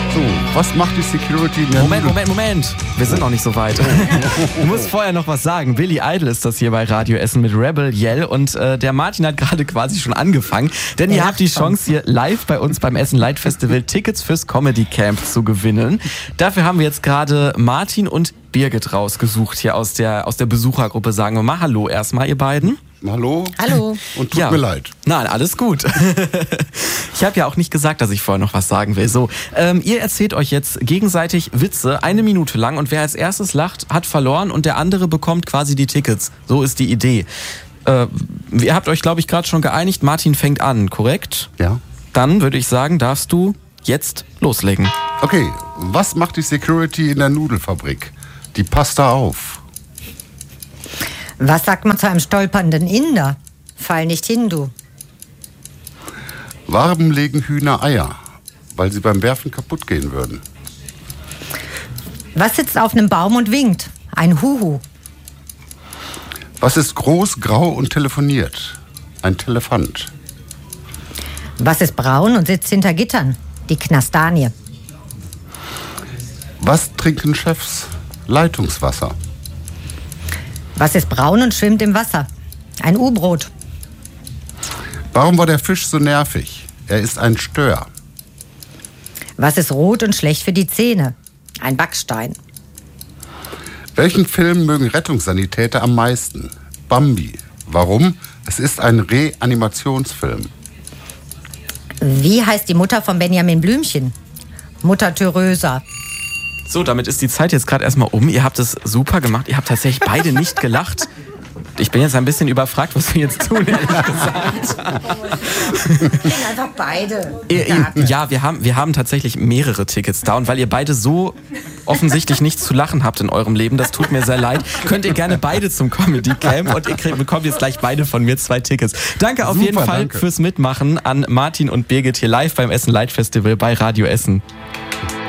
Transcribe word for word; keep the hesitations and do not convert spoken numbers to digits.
So, was macht die Security in der Moment, Nudel- Moment, Moment. Wir sind noch nicht so weit. Du musst vorher noch was sagen. Billy Idol ist das hier bei Radio Essen mit Rebel Yell. Und äh, der Martin hat gerade quasi schon angefangen. Denn ihr habt die Chance, hier live bei uns beim Essen Light Festival Tickets fürs Comedy Camp zu gewinnen. Dafür haben wir jetzt gerade Martin und Birgit rausgesucht hier aus der, aus der Besuchergruppe. Sagen wir mal Hallo erstmal, ihr beiden. Hallo? Hallo. Und tut Ja. mir leid. Nein, alles gut. Ich habe ja auch nicht gesagt, dass ich vorher noch was sagen will. So, ähm, ihr erzählt euch jetzt gegenseitig Witze, eine Minute lang. Und wer als erstes lacht, hat verloren und der andere bekommt quasi die Tickets. So ist die Idee. Äh, ihr habt euch, glaube ich, gerade schon geeinigt. Martin fängt an, korrekt? Ja. Dann würde ich sagen, darfst du jetzt loslegen. Okay, was macht die Security in der Nudelfabrik? Die passt da auf. Was sagt man zu einem stolpernden Inder? Fall nicht hin, du. Warum legen Hühner Eier? Weil sie beim Werfen kaputt gehen würden. Was sitzt auf einem Baum und winkt? Ein Huhu. Was ist groß, grau und telefoniert? Ein Telefant. Was ist braun und sitzt hinter Gittern? Die Knastanie. Was trinken Chefs? Leitungswasser. Was ist braun und schwimmt im Wasser? Ein U-Boot. Warum war der Fisch so nervig? Er ist ein Stör. Was ist rot und schlecht für die Zähne? Ein Backstein. Welchen Film mögen Rettungssanitäter am meisten? Bambi. Warum? Es ist ein Reanimationsfilm. Wie heißt die Mutter von Benjamin Blümchen? Mutter Theresa. So, damit ist die Zeit jetzt gerade erstmal um. Ihr habt es super gemacht. Ihr habt tatsächlich beide nicht gelacht. Ich bin jetzt ein bisschen überfragt, was wir jetzt tun, ehrlich gesagt. Einfach beide. Ihr, ihr, ja, wir haben, wir haben tatsächlich mehrere Tickets da. Und weil ihr beide so offensichtlich nichts zu lachen habt in eurem Leben, das tut mir sehr leid, könnt ihr gerne beide zum Comedy Camp und ihr kriegt, bekommt jetzt gleich beide von mir zwei Tickets. Danke auf Super, jeden Fall danke. fürs Mitmachen an Martin und Birgit hier live beim Essen Light Festival bei Radio Essen.